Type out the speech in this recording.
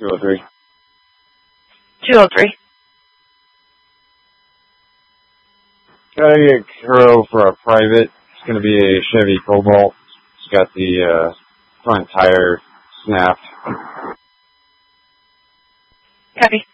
203. 203. Gotta get Kuro for a private. It's gonna be a Chevy Cobalt. It's got the front tire snapped. Copy.